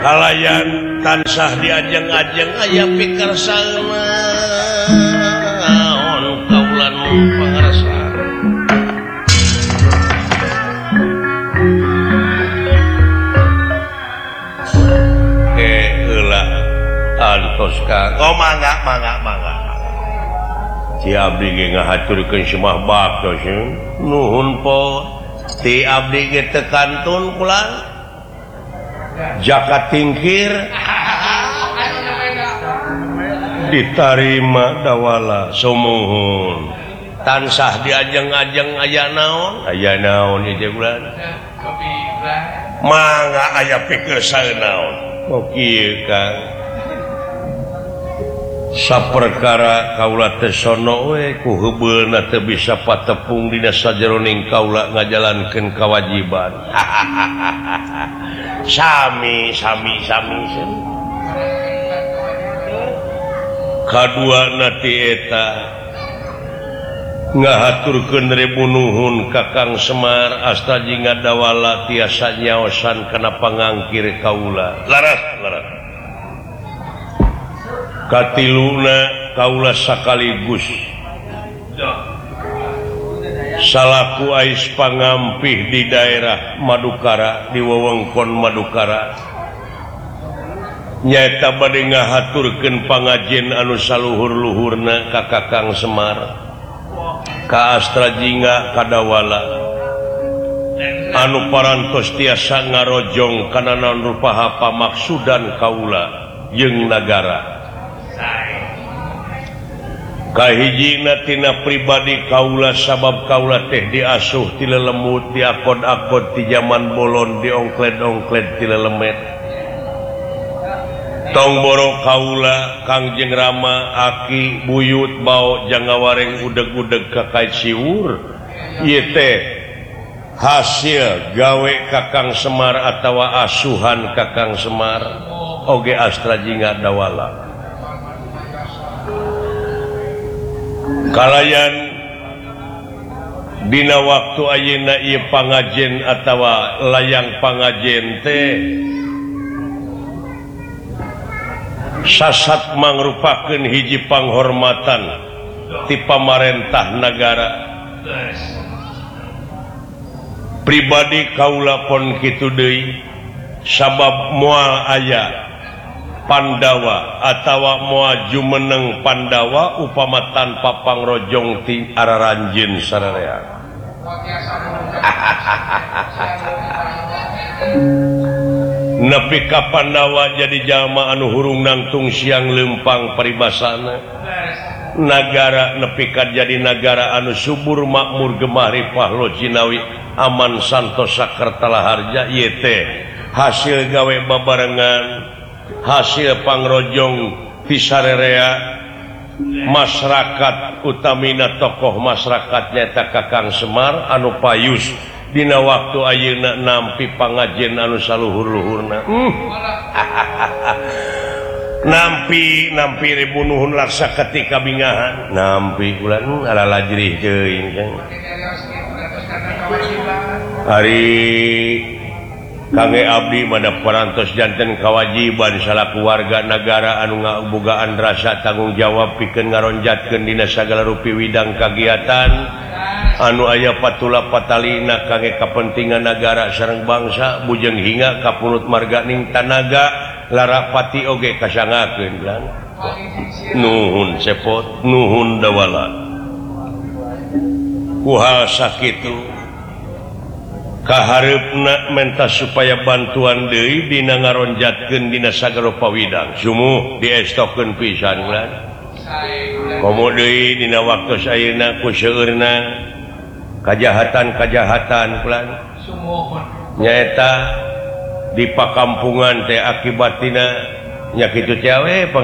kalayan tansah diajeng-ajeng aya pikersana naon kaulan pangarsan heula antos Kang oh mangga si abdi ge ngahaturkeun semah baktos nuhun po ti abdi ge teu kantun kula jaka tingkir ditarima dawala sumuhun tansah diajeng-ajeng aya naon ieu bulan mangga aya pikeun naon oh kieu Kang saperkara kaula teu sono we ku heubeulna teu bisa patepung dina sajeroning kaula ngajalankeun kawajiban sami kaduana ti eta ngahaturkeun ribu nuhun ka Kang Semar asta jingga dawala tiasa nyaosan kana pangangkir kaula laras katiluna kaula sakaligus salaku ais pangampih di daerah Madukara di wewengkon Madukara nyaeta bade ngahaturkeun pangajen anu saluhur-luhurna ka Kakang Semar ka astra jingga kadawala anu parantos tiasa ngarojong kana naon rupaha pamaksudan kaula jeung nagara kahijina tina pribadi kaula sabab kaula teh diasuh ti lelemut diakod-akod ti zaman bolon diongkled-ongkled ti lelemet tong boro kaula Kangjeng Rama aki buyut bau jangawareng udeg-udeg ka kai siwur ieu teh hasil gawe Kakang Semar atawa asuhan Kakang Semar oge astra jingga dawala kalayan dina waktu ayeuna ieu pangajen atawa layang pangajen teh sasat mangrupakeun hiji panghormatan ti pamarentah nagara pribadi kaula pon kitu deui sabab moal aya Pandawa atawa moal jumeneng Pandawa upama tanpa pangrojong ti araranjeun sararea nepi ka Pandawa jadi jalma anu hurung nangtung siang leumpang paribasana nagara nepi ka jadi nagara anu subur makmur gemah ripah lojinawi aman santos sakertala harja ieu teh hasil gawe babarengan hasil pangrojong ti sararea masyarakat utamina tokoh masyarakat nyaeta Kakang Semar anu payus dina waktu ayeuna nampi pangajen anu saluhur-luhurna nampi ribu nuhun laksa ketika bingahan nampi bulan ala lajrih teuing hari kangge abdi mana parantos janten kawajiban salaku warga nagara anu ngabogaan rasa tanggung jawab pikeun ngaronjatkeun dina sagala rupi widang kagiatan anu aya patula patalina kangge kapentingan nagara sareng bangsa bujeng hinga kapunut marganing tanaga larapati oge kasangakeun lan nuhun sepot nuhun dawala kuhal sakitu kahareupna mentas supaya bantuan deui dina ngaronjatkeun dina sagala pawidang sumuh diestokeun pisan lan komo deui dina waktu sayeuna ku seueurna kajahatan lan nyaeta di pakampungan teh akibatina nya kitu teh we